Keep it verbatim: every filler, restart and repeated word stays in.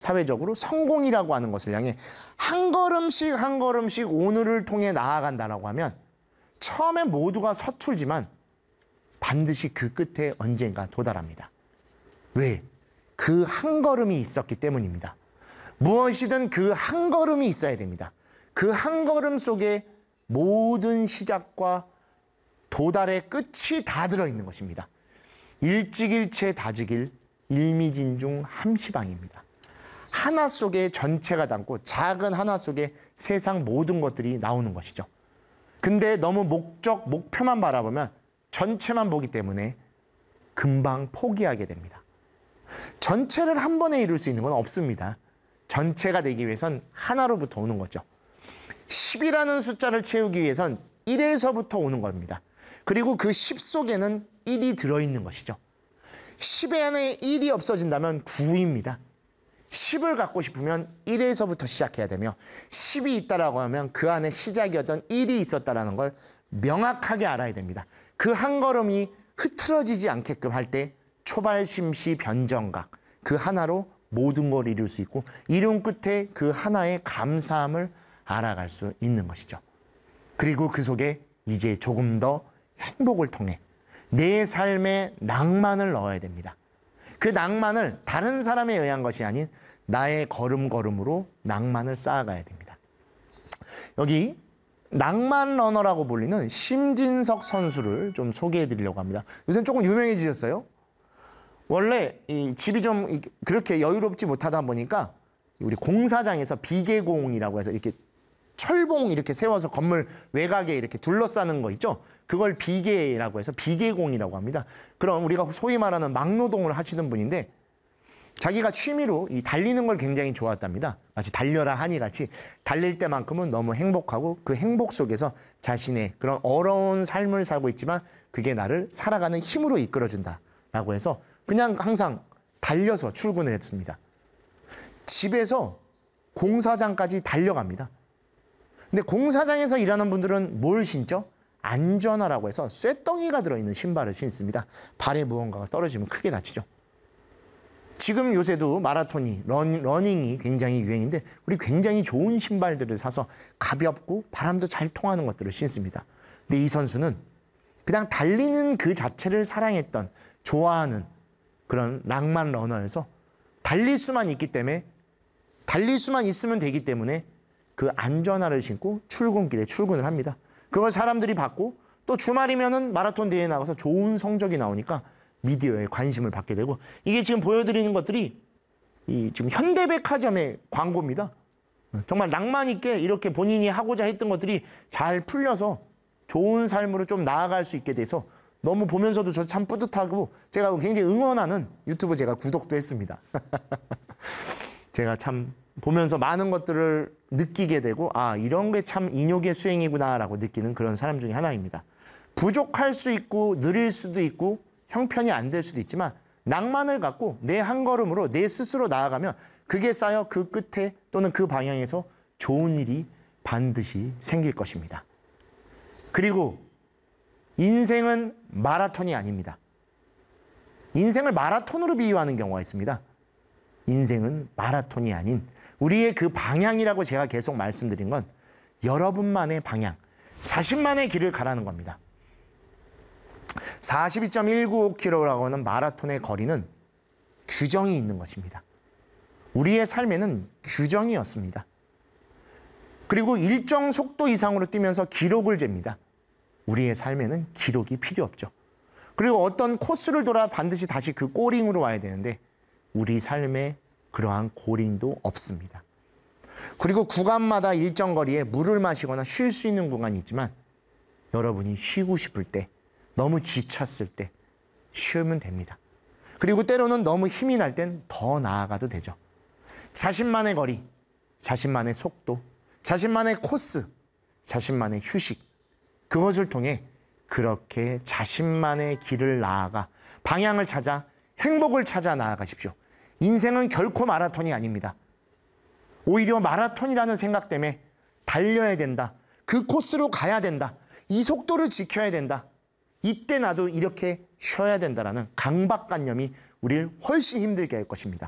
사회적으로 성공이라고 하는 것을 향해 한 걸음씩 한 걸음씩 오늘을 통해 나아간다라고 하면 처음엔 모두가 서툴지만 반드시 그 끝에 언젠가 도달합니다. 왜? 그 한 걸음이 있었기 때문입니다. 무엇이든 그 한 걸음이 있어야 됩니다. 그 한 걸음 속에 모든 시작과 도달의 끝이 다 들어있는 것입니다. 일찍일체 다지길 일미진중 함시방입니다. 하나 속에 전체가 담고 작은 하나 속에 세상 모든 것들이 나오는 것이죠. 근데 너무 목적, 목표만 바라보면 전체만 보기 때문에 금방 포기하게 됩니다. 전체를 한 번에 이룰 수 있는 건 없습니다. 전체가 되기 위해선 하나로부터 오는 거죠. 십이라는 숫자를 채우기 위해선 일에서부터 오는 겁니다. 그리고 그 십 속에는 일이 들어있는 것이죠. 십 안에 일이 없어진다면 구입니다. 십을 갖고 싶으면 일에서부터 시작해야 되며 십이 있다라고 하면 그 안에 시작이었던 일이 있었다라는 걸 명확하게 알아야 됩니다. 그 한 걸음이 흐트러지지 않게끔 할 때 초발심시 변정각, 그 하나로 모든 걸 이룰 수 있고 이룬 끝에 그 하나의 감사함을 알아갈 수 있는 것이죠. 그리고 그 속에 이제 조금 더 행복을 통해 내 삶에 낭만을 넣어야 됩니다. 그 낭만을 다른 사람에 의한 것이 아닌 나의 걸음걸음으로 낭만을 쌓아가야 됩니다. 여기 낭만 러너라고 불리는 심진석 선수를 좀 소개해 드리려고 합니다. 요새는 조금 유명해지셨어요. 원래 이 집이 좀 그렇게 여유롭지 못하다 보니까 우리 공사장에서 비계공이라고 해서 이렇게 철봉 이렇게 세워서 건물 외곽에 이렇게 둘러싸는 거 있죠? 그걸 비계라고 해서 비계공이라고 합니다. 그럼 우리가 소위 말하는 막노동을 하시는 분인데 자기가 취미로 이 달리는 걸 굉장히 좋아했답니다. 마치 달려라 하니 같이 달릴 때만큼은 너무 행복하고 그 행복 속에서 자신의 그런 어려운 삶을 살고 있지만 그게 나를 살아가는 힘으로 이끌어준다라고 해서 그냥 항상 달려서 출근을 했습니다. 집에서 공사장까지 달려갑니다. 근데 공사장에서 일하는 분들은 뭘 신죠? 안전하라고 해서 쇳덩이가 들어있는 신발을 신습니다. 발에 무언가가 떨어지면 크게 다치죠. 지금 요새도 마라톤이, 러닝, 러닝이 굉장히 유행인데 우리 굉장히 좋은 신발들을 사서 가볍고 바람도 잘 통하는 것들을 신습니다. 근데 이 선수는 그냥 달리는 그 자체를 사랑했던, 좋아하는 그런 낭만 러너여서 달릴 수만 있기 때문에 달릴 수만 있으면 되기 때문에 그 안전화를 신고 출근길에 출근을 합니다. 그걸 사람들이 받고 또 주말이면은 마라톤 대회에 나가서 좋은 성적이 나오니까 미디어에 관심을 받게 되고 이게 지금 보여드리는 것들이 이 지금 현대백화점의 광고입니다. 정말 낭만 있게 이렇게 본인이 하고자 했던 것들이 잘 풀려서 좋은 삶으로 좀 나아갈 수 있게 돼서 너무 보면서도 저 참 뿌듯하고 제가 굉장히 응원하는 유튜브 제가 구독도 했습니다. 제가 참 보면서 많은 것들을 느끼게 되고 아 이런 게 참 인욕의 수행이구나라고 느끼는 그런 사람 중에 하나입니다. 부족할 수 있고 느릴 수도 있고 형편이 안 될 수도 있지만 낭만을 갖고 내 한 걸음으로 내 스스로 나아가면 그게 쌓여 그 끝에 또는 그 방향에서 좋은 일이 반드시 생길 것입니다. 그리고 인생은 마라톤이 아닙니다. 인생을 마라톤으로 비유하는 경우가 있습니다. 인생은 마라톤이 아닌 우리의 그 방향이라고 제가 계속 말씀드린 건 여러분만의 방향, 자신만의 길을 가라는 겁니다. 사십이 점 일구오 킬로미터라고 하는 마라톤의 거리는 규정이 있는 것입니다. 우리의 삶에는 규정이었습니다. 그리고 일정 속도 이상으로 뛰면서 기록을 잽니다. 우리의 삶에는 기록이 필요 없죠. 그리고 어떤 코스를 돌아 반드시 다시 그 꼬링으로 와야 되는데 우리 삶에 그러한 고링도 없습니다. 그리고 구간마다 일정 거리에 물을 마시거나 쉴 수 있는 구간이 있지만 여러분이 쉬고 싶을 때, 너무 지쳤을 때 쉬면 됩니다. 그리고 때로는 너무 힘이 날 땐 더 나아가도 되죠. 자신만의 거리, 자신만의 속도, 자신만의 코스, 자신만의 휴식, 그것을 통해 그렇게 자신만의 길을 나아가 방향을 찾아 행복을 찾아 나아가십시오. 인생은 결코 마라톤이 아닙니다. 오히려 마라톤이라는 생각 때문에 달려야 된다. 그 코스로 가야 된다. 이 속도를 지켜야 된다. 이때 나도 이렇게 쉬어야 된다라는 강박관념이 우리를 훨씬 힘들게 할 것입니다.